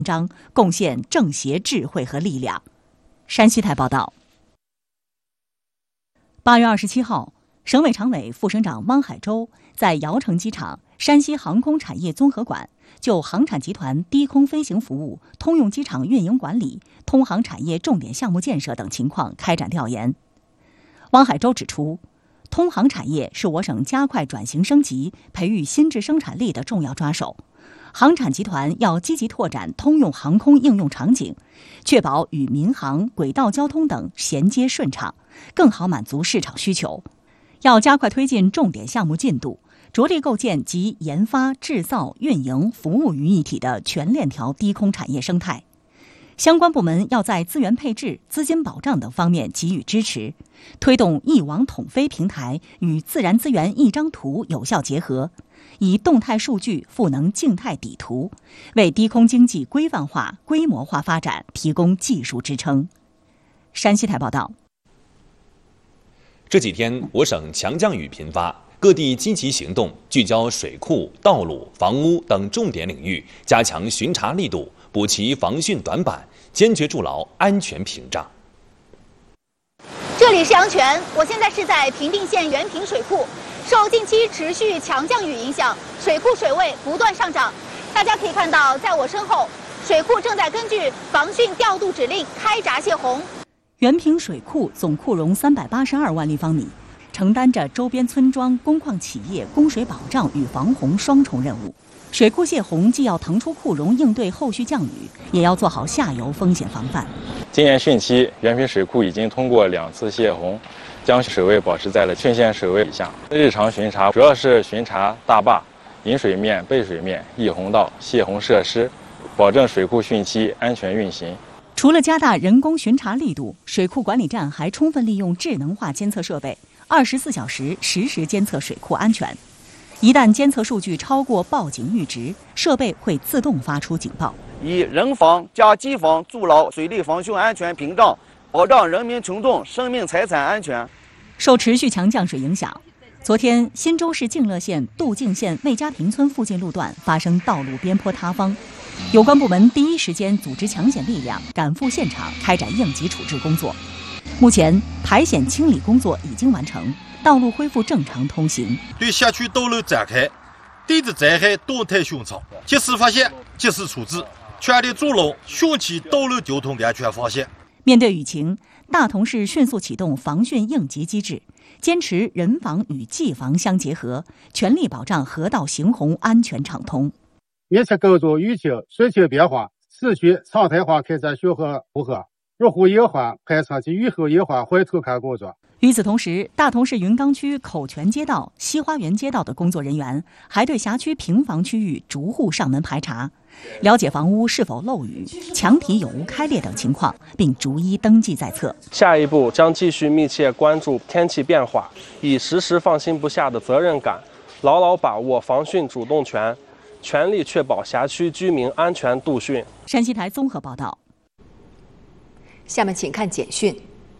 章，贡献政协智慧和力量。山西台报道。8月27号，省委常委、副省长汪海洲在瑶城机场山西航空产业综合馆就航产集团低空飞行服务、通用机场运营管理、通航产业重点项目建设等情况开展调研。汪海洲指出，通航产业是我省加快转型升级、培育新质生产力的重要抓手。航产集团要积极拓展通用航空应用场景，确保与民航、轨道交通等衔接顺畅，更好满足市场需求。要加快推进重点项目进度，着力构建集研发、制造、运营、服务于一体的全链条低空产业生态。相关部门要在资源配置、资金保障等方面给予支持，推动一网统飞平台与自然资源一张图有效结合，以动态数据赋能静态底图，为低空经济规范化、规模化发展提供技术支撑。山西台报道。 这几天，我省强降雨频发，各地积极行动，聚焦水库、道路、房屋等重点领域，加强巡查力度，补齐防汛短板，坚决筑牢安全屏障。 这里是阳泉，我现在是在平定县原平水库。受近期持续强降雨影响，水库水位不断上涨。大家可以看到，在我身后，水库正在根据防汛调度指令开闸泄洪。 原平水库总库容382万立方米，承担着周边村庄、工矿企业供水保障与防洪双重任务。水库泄洪既要腾出库容应对后续降雨，也要做好下游风险防范。 今年汛期，原平水库已经通过2次泄洪，将水位保持在了汛线水位以下。日常巡查主要是巡查大坝、引水面、备水面、溢洪道、泄洪设施，保证水库汛期安全运行。 除了加大人工巡查力度，水库管理站还充分利用智能化监测设备，24小时实时监测水库安全。一旦监测数据超过报警阈值，设备会自动发出警报。 以人防加机防筑牢水利防汛安全屏障，保障人民群众生命财产安全。 受持续强降水影响，昨天新州市敬乐县杜敬县魏家坪村附近路段发生道路边坡塌方，有关部门第一时间组织抢险力量赶赴现场开展应急处置工作。目前排险清理工作已经完成，道路恢复正常通行。 对辖区道路展开地质灾害动态巡查，及时发现、及时处置，全力筑牢汛期道路交通安全防线。 面对雨情，大同市迅速启动防汛应急机制，坚持人防与技防相结合，全力保障河道行洪安全畅通。 密切关注雨情、水情变化，持续常态化开展汛河复核、入户隐患、排查及预后隐患回头看工作。 与此同时，大同市云冈区口泉街道、西花园街道的工作人员还对辖区平房区域逐户上门排查，了解房屋是否漏雨、墙体有无开裂等情况，并逐一登记在册。 下一步将继续密切关注天气变化，以时时放心不下的责任感，牢牢把握防汛主动权，全力确保辖区居民安全度汛。 山西台综合报道。 下面请看简讯。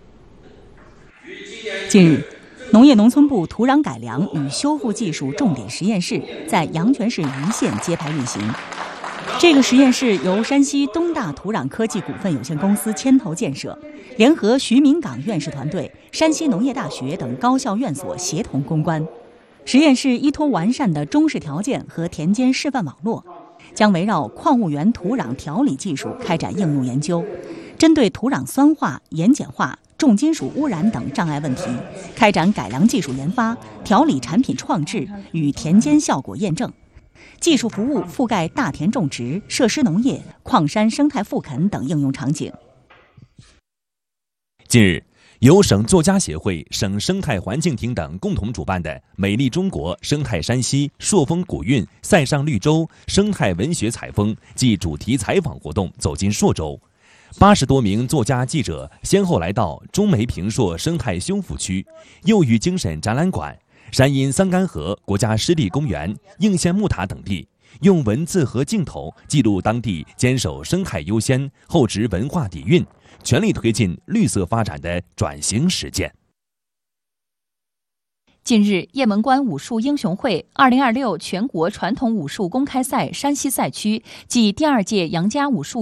近日，农业农村部土壤改良与修复技术重点实验室在阳泉市盂县揭牌运行。这个实验室由山西东大土壤科技股份有限公司牵头建设，联合徐明岗院士团队、山西农业大学等高校院所协同攻关。实验室依托完善的中式条件和田间示范网络，将围绕矿物源土壤调理技术开展应用研究，针对土壤酸化、盐碱化、重金属污染等障碍问题，开展改良技术研发、调理产品创制与田间效果验证。技术服务覆盖大田种植、设施农业、矿山生态复垦等应用场景。 近日，由省作家协会、省生态环境厅等共同主办的“美丽中国、生态山西、朔风古韵、塞上绿洲”生态文学采风暨主题采访活动走进朔州。80多名作家记者先后来到中梅平朔生态修复区、幼育精神展览馆、山阴桑干河国家湿地公园、应县木塔等地，用文字和镜头记录当地坚守生态优先、厚植文化底蕴，全力推进绿色发展的转型实践。 近日，雁门关武术英雄会2026全国传统武术公开赛山西赛区暨第2届杨家武术